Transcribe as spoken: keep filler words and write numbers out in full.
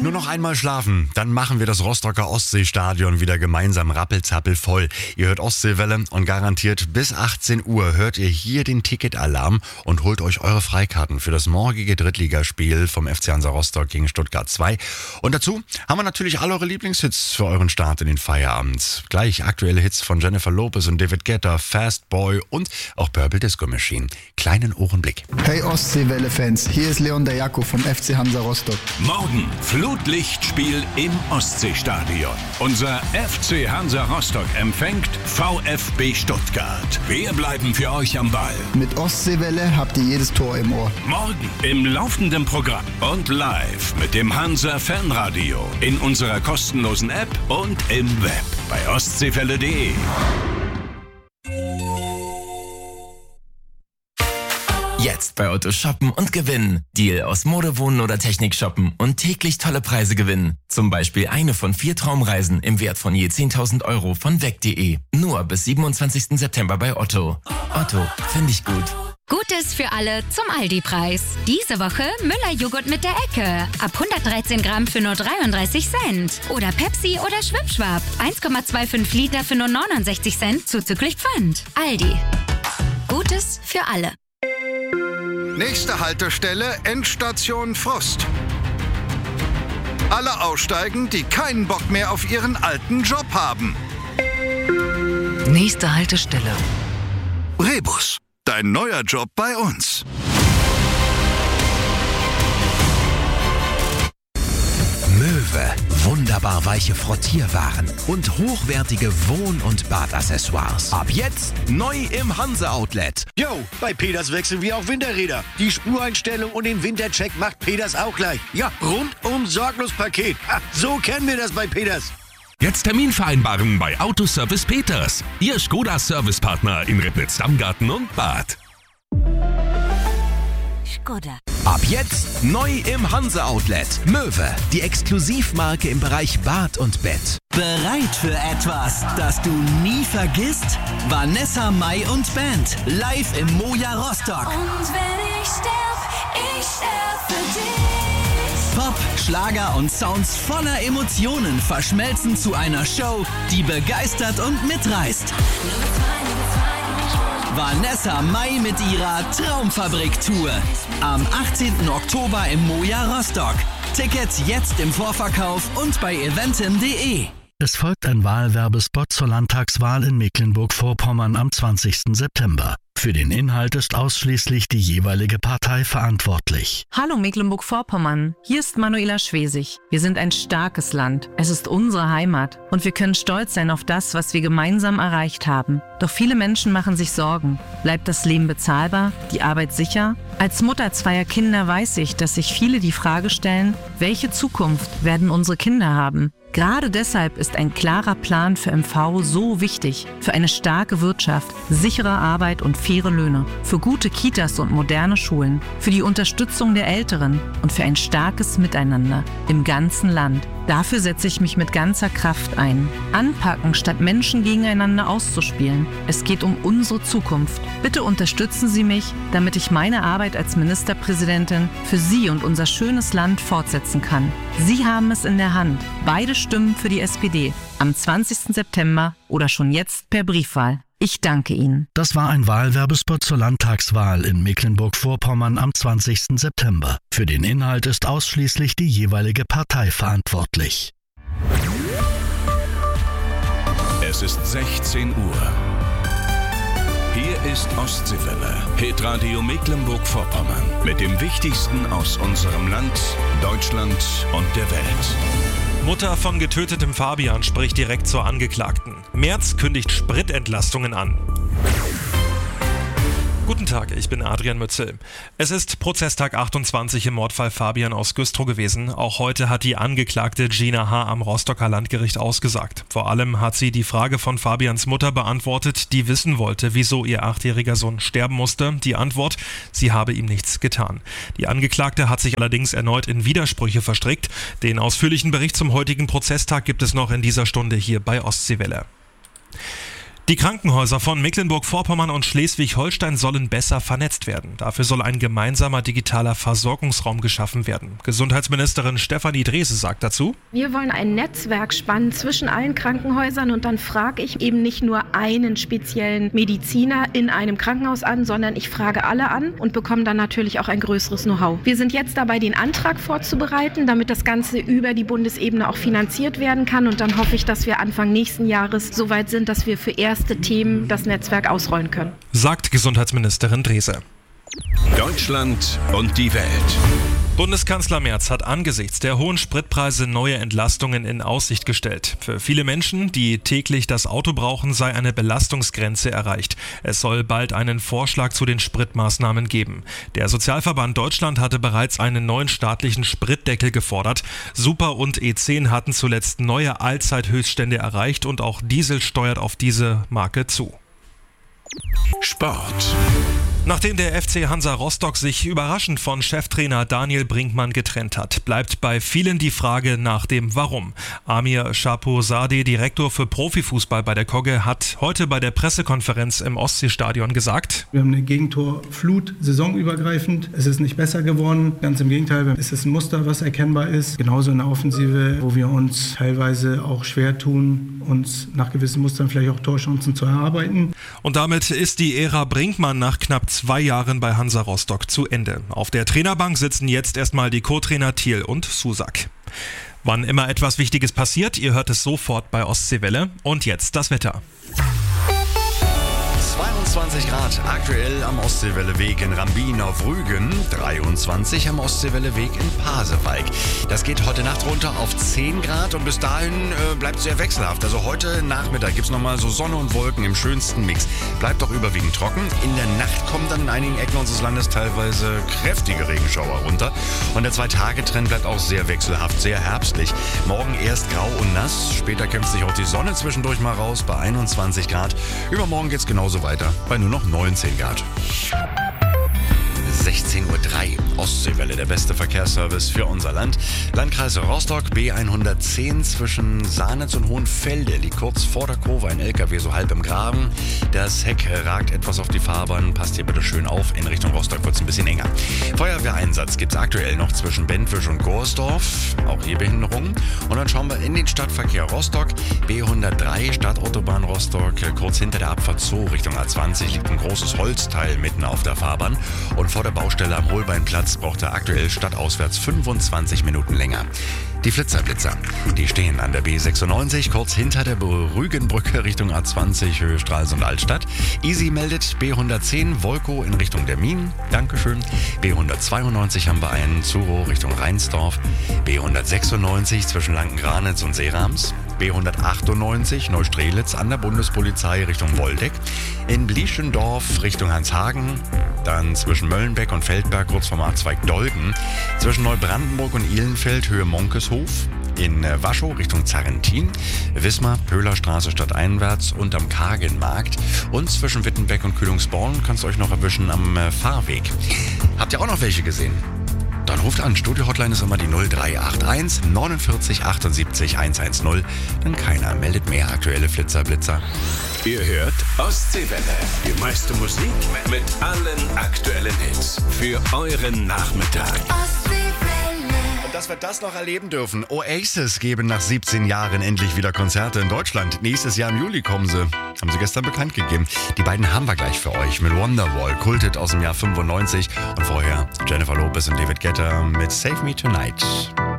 Nur noch einmal schlafen, dann machen wir das Rostocker Ostseestadion wieder gemeinsam rappelzappel voll. Ihr hört Ostseewelle und garantiert bis achtzehn Uhr hört ihr hier den Ticketalarm und holt euch eure Freikarten für das morgige Drittligaspiel vom F C Hansa Rostock gegen Stuttgart zwei. Und dazu haben wir natürlich alle eure Lieblingshits für euren Start in den Feierabend. Gleich aktuelle Hits von Jennifer Lopez und David Guetta, Fast Boy und auch Purple Disco Machine. Kleinen Ohrenblick. Hey Ostseewelle-Fans, hier ist Leon der Jakob vom F C Hansa Rostock. Morgen Flutlichtspiel im Ostseestadion. Unser F C Hansa Rostock empfängt VfB Stuttgart. Wir bleiben für euch am Ball. Mit Ostseewelle habt ihr jedes Tor im Ohr. Morgen im laufenden Programm und live mit dem Hansa Fanradio in unserer kostenlosen App und im Web bei ostseewelle punkt de. Jetzt bei Otto shoppen und gewinnen. Deal aus Mode, Wohnen oder Technik shoppen und täglich tolle Preise gewinnen. Zum Beispiel eine von vier Traumreisen im Wert von je zehntausend Euro von weg punkt de. Nur bis siebenundzwanzigsten September bei Otto. Otto, finde ich gut. Gutes für alle zum Aldi-Preis. Diese Woche Müller-Joghurt mit der Ecke. Ab hundertdreizehn Gramm für nur dreiunddreißig Cent. Oder Pepsi oder Schwippschwapp. eins Komma fünfundzwanzig Liter für nur neunundsechzig Cent zuzüglich Pfand. Aldi. Gutes für alle. Nächste Haltestelle, Endstation Frust. Alle aussteigen, die keinen Bock mehr auf ihren alten Job haben. Nächste Haltestelle. Rebus, dein neuer Job bei uns. Möwe, wunderbar weiche Frottierwaren und hochwertige Wohn- und Badaccessoires. Ab jetzt neu im Hansa Outlet. Jo, bei Peters wechseln wir auf Winterräder. Die Spureinstellung und den Wintercheck macht Peters auch gleich. Ja, rundum sorglos Paket. Ha, so kennen wir das bei Peters. Jetzt Termin vereinbaren bei Autoservice Peters. Ihr Skoda-Servicepartner in Ribnitz-Dammgarten und Bad. Skoda. Ab jetzt neu im Hansa Outlet. Möwe, die Exklusivmarke im Bereich Bad und Bett. Bereit für etwas, das du nie vergisst? Vanessa Mai und Band, live im Moja Rostock. Und wenn ich sterb, ich sterb für dich. Pop, Schlager und Sounds voller Emotionen verschmelzen zu einer Show, die begeistert und mitreißt. Vanessa Mai mit ihrer Traumfabrik-Tour. Am achtzehnten Oktober im Moja Rostock. Tickets jetzt im Vorverkauf und bei eventim punkt de. Es folgt ein Wahlwerbespot zur Landtagswahl in Mecklenburg-Vorpommern am zwanzigsten September. Für den Inhalt ist ausschließlich die jeweilige Partei verantwortlich. Hallo Mecklenburg-Vorpommern, hier ist Manuela Schwesig. Wir sind ein starkes Land, es ist unsere Heimat und wir können stolz sein auf das, was wir gemeinsam erreicht haben. Doch viele Menschen machen sich Sorgen. Bleibt das Leben bezahlbar, die Arbeit sicher? Als Mutter zweier Kinder weiß ich, dass sich viele die Frage stellen, welche Zukunft werden unsere Kinder haben? Gerade deshalb ist ein klarer Plan für M V so wichtig. Für eine starke Wirtschaft, sichere Arbeit und faire Löhne. Für gute Kitas und moderne Schulen. Für die Unterstützung der Älteren und für ein starkes Miteinander im ganzen Land. Dafür setze ich mich mit ganzer Kraft ein. Anpacken, statt Menschen gegeneinander auszuspielen. Es geht um unsere Zukunft. Bitte unterstützen Sie mich, damit ich meine Arbeit als Ministerpräsidentin für Sie und unser schönes Land fortsetzen kann. Sie haben es in der Hand. Beide Stimmen für die S P D. Am zwanzigsten September oder schon jetzt per Briefwahl. Ich danke Ihnen. Das war ein Wahlwerbespot zur Landtagswahl in Mecklenburg-Vorpommern am zwanzigsten September. Für den Inhalt ist ausschließlich die jeweilige Partei verantwortlich. Es ist sechzehn Uhr. Hier ist Ostseewelle, Hitradio Mecklenburg-Vorpommern mit dem Wichtigsten aus unserem Land, Deutschland und der Welt. Mutter von getötetem Fabian spricht direkt zur Angeklagten. Merz kündigt Spritentlastungen an. Guten Tag, ich bin Adrian Mützel. Es ist Prozesstag achtundzwanzig im Mordfall Fabian aus Güstrow gewesen. Auch heute hat die Angeklagte Gina H. am Rostocker Landgericht ausgesagt. Vor allem hat sie die Frage von Fabians Mutter beantwortet, die wissen wollte, wieso ihr achtjähriger Sohn sterben musste. Die Antwort, sie habe ihm nichts getan. Die Angeklagte hat sich allerdings erneut in Widersprüche verstrickt. Den ausführlichen Bericht zum heutigen Prozesstag gibt es noch in dieser Stunde hier bei Ostseewelle. Die Krankenhäuser von Mecklenburg-Vorpommern und Schleswig-Holstein sollen besser vernetzt werden. Dafür soll ein gemeinsamer digitaler Versorgungsraum geschaffen werden. Gesundheitsministerin Stefanie Drese sagt dazu: Wir wollen ein Netzwerk spannen zwischen allen Krankenhäusern und dann frage ich eben nicht nur einen speziellen Mediziner in einem Krankenhaus an, sondern ich frage alle an und bekomme dann natürlich auch ein größeres Know-how. Wir sind jetzt dabei, den Antrag vorzubereiten, damit das Ganze über die Bundesebene auch finanziert werden kann und dann hoffe ich, dass wir Anfang nächsten Jahres so weit sind, dass wir für erste Themen das Netzwerk ausrollen können. Sagt Gesundheitsministerin Drese. Deutschland und die Welt. Bundeskanzler Merz hat angesichts der hohen Spritpreise neue Entlastungen in Aussicht gestellt. Für viele Menschen, die täglich das Auto brauchen, sei eine Belastungsgrenze erreicht. Es soll bald einen Vorschlag zu den Spritmaßnahmen geben. Der Sozialverband Deutschland hatte bereits einen neuen staatlichen Spritdeckel gefordert. Super und E zehn hatten zuletzt neue Allzeithöchststände erreicht und auch Diesel steuert auf diese Marke zu. Sport. Nachdem der F C Hansa Rostock sich überraschend von Cheftrainer Daniel Brinkmann getrennt hat, bleibt bei vielen die Frage nach dem Warum. Amir Shaporzadeh, Direktor für Profifußball bei der Kogge, hat heute bei der Pressekonferenz im Ostseestadion gesagt: Wir haben eine Gegentorflut saisonübergreifend. Es ist nicht besser geworden. Ganz im Gegenteil, es ist ein Muster, was erkennbar ist. Genauso in der Offensive, wo wir uns teilweise auch schwer tun, uns nach gewissen Mustern vielleicht auch Torchancen zu erarbeiten. Und damit ist die Ära Brinkmann nach knapp zwei Jahren bei Hansa Rostock zu Ende. Auf der Trainerbank sitzen jetzt erstmal die Co-Trainer Thiel und Susak. Wann immer etwas Wichtiges passiert, ihr hört es sofort bei Ostseewelle. Und jetzt das Wetter. zweiundzwanzig Grad aktuell am Ostseewelleweg in Rambin auf Rügen, dreiundzwanzig am Ostseewelleweg in Pasewalk. Das geht heute Nacht runter auf zehn Grad und bis dahin äh, bleibt es sehr wechselhaft. Also heute Nachmittag gibt es nochmal so Sonne und Wolken im schönsten Mix. Bleibt doch überwiegend trocken. In der Nacht kommen dann in einigen Ecken unseres Landes teilweise kräftige Regenschauer runter. Und der Zwei-Tage-Trend bleibt auch sehr wechselhaft, sehr herbstlich. Morgen erst grau und nass, später kämpft sich auch die Sonne zwischendurch mal raus bei einundzwanzig Grad. Übermorgen geht es genauso weiter, bei nur noch neunzehn Grad. sechzehn Uhr drei, Ostseewelle, der beste Verkehrsservice für unser Land. Landkreis Rostock, B hundertzehn zwischen Sahnitz und Hohenfelde, liegt kurz vor der Kurve ein L K W so halb im Graben. Das Heck ragt etwas auf die Fahrbahn, passt hier bitte schön auf, in Richtung Rostock wird es ein bisschen enger. Feuerwehreinsatz gibt es aktuell noch zwischen Bentwisch und Gorsdorf, auch hier Behinderungen. Und dann schauen wir in den Stadtverkehr Rostock, B hundertdrei, Stadtautobahn Rostock, kurz hinter der Abfahrt Zoo Richtung A zwanzig liegt ein großes Holzteil mitten auf der Fahrbahn und vor der Baustelle am Holbeinplatz braucht er aktuell stadtauswärts fünfundzwanzig Minuten länger. Die Flitzerblitzer, die stehen an der B sechsundneunzig, kurz hinter der Rügenbrücke Richtung A zwanzig, Höhe Stralsund Altstadt. Easy meldet B hundertzehn, Volko in Richtung der Minen, Dankeschön. B hundertzweiundneunzig haben wir einen, Zuro Richtung Rheinsdorf. B hundertsechsundneunzig zwischen Lanken-Granitz und Seerams. B hundertachtundneunzig Neustrelitz an der Bundespolizei Richtung Woldeck. In Blieschendorf Richtung Hanshagen. Dann zwischen Möllenbeck und Feldberg kurz vom A-Zweig Dolgen. Zwischen Neubrandenburg und Ihlenfeld Höhe Monkeshof. In Waschow Richtung Zarrentin. Wismar, Pöhlerstraße stadteinwärts und am Kagenmarkt. Und zwischen Wittenbeck und Kühlungsborn kannst du euch noch erwischen am Fahrweg. Habt ihr auch noch welche gesehen? Dann ruft an. Studio-Hotline ist immer die null drei acht eins neunundvierzig achtundsiebzig hundertzehn. Denn keiner meldet mehr aktuelle Flitzerblitzer. Ihr hört Ostseewelle. Die meiste Musik mit allen aktuellen Hits. Für euren Nachmittag. Und dass wir das noch erleben dürfen. Oasis geben nach siebzehn Jahren endlich wieder Konzerte in Deutschland. Nächstes Jahr im Juli kommen sie. Haben sie gestern bekannt gegeben. Die beiden haben wir gleich für euch mit Wonderwall, Kultet aus dem Jahr fünfundneunzig. Und vorher Jennifer Lopez und David Guetta mit Save Me Tonight.